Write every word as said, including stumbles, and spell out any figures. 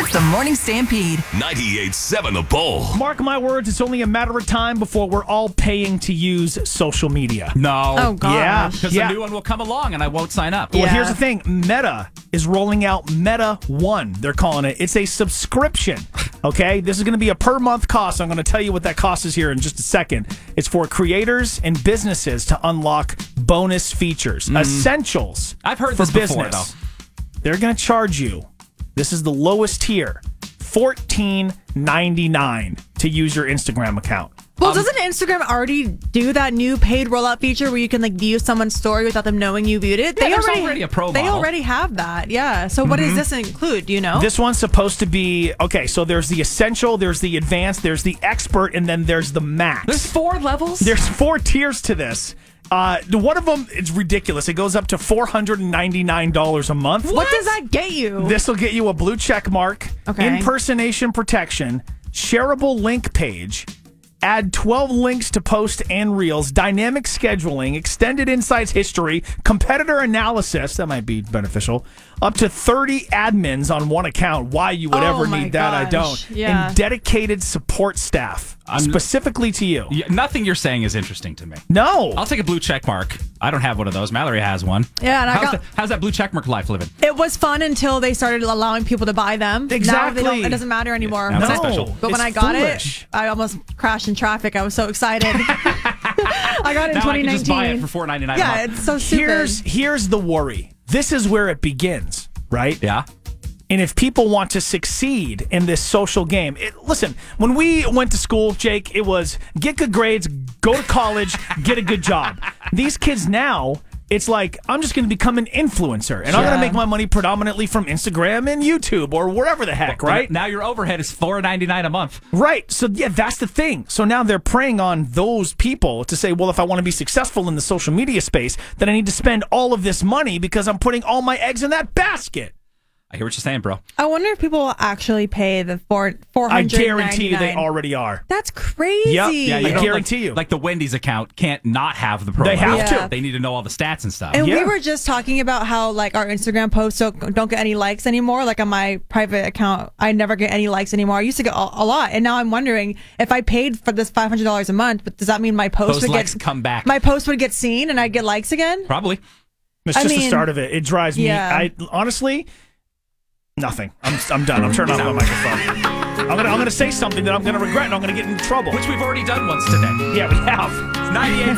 It's the Morning Stampede. ninety-eight point seven The Bull. Mark my words, it's only a matter of time before we're all paying to use social media. No. Oh, gosh. Yeah. Because Yeah. a new one will come along and I won't sign up. Well, Yeah. here's the thing. Meta is rolling out Meta One. They're calling it. It's a subscription. Okay? This is going to be a per month cost. I'm going to tell you what that cost is here in just a second. It's for creators and businesses to unlock bonus features, essentials. I've heard for this before, business. They're going to charge you. This is the lowest tier. fourteen ninety-nine to use your Instagram account. Well, doesn't Instagram already do that new paid rollout feature where you can like view someone's story without them knowing you viewed it? Yeah, there's already a pro They model. already have that. Yeah. So what does this include? Do you know? This one's supposed to be, okay, so there's the essential, there's the advanced, there's the expert, and then there's the max. There's four levels? There's four tiers to this. Uh, the- one of them is ridiculous. It goes up to four hundred ninety-nine dollars a month. what does that get you? This will get you a blue check mark, Okay. impersonation protection, shareable link page, add twelve links to post and reels, dynamic scheduling, extended insights history, competitor analysis, that might be beneficial, up to thirty admins on one account. Why you would Oh ever my need that, I gosh. don't. Yeah. And dedicated support staff, I'm- specifically to you. Yeah, nothing you're saying is interesting to me. No. I'll take a blue check mark. I don't have one of those. Mallory has one. Yeah, and I how's, got- the- how's that blue check mark life living? It was fun until they started allowing people to buy them. Now Exactly. they don't, it doesn't matter anymore. now When it's I- not special. But when It's I got foolish. it, I almost crashed in traffic. I was so excited. I got it in Now I twenty can nineteen. just buy it for four ninety-nine Yeah, a month. it's so stupid. Here's here's the worry. This is where it begins, right? Yeah. And if people want to succeed in this social game, it, listen, when we went to school, Jake, it was get good grades, go to college, get a good job. These kids now, it's like, I'm just going to become an influencer, and I'm going to Yeah. make my money predominantly from Instagram and YouTube or wherever the heck, right? Now your overhead is four ninety-nine a month. Right. So, yeah, that's the thing. So now they're preying on those people to say, well, if I want to be successful in the social media space, then I need to spend all of this money because I'm putting all my eggs in that basket. I hear what you're saying, bro. I wonder if people will actually pay the four four I hundred. guarantee you they already are. That's crazy. Yep. Yeah, I you know, guarantee like, you. Like the Wendy's account can't not have the pro. They have level. to. They need to know all the stats and stuff. And Yeah. we were just talking about how like our Instagram posts don't, don't get any likes anymore. Like on my private account, I never get any likes anymore. I used to get a, a lot, and now I'm wondering if I paid for this five hundred dollars a month. But does that mean my post Those would likes get come back. My post would get seen, and I'd get likes again? Probably. It's I just the mean, start of it. It drives me. yeah. I honestly, nothing. I'm I'm done. I'm turning off my microphone. I'm gonna I'm gonna say something that I'm gonna regret, and I'm gonna get in trouble. Which we've already done once today. Yeah, we have. ninety-eight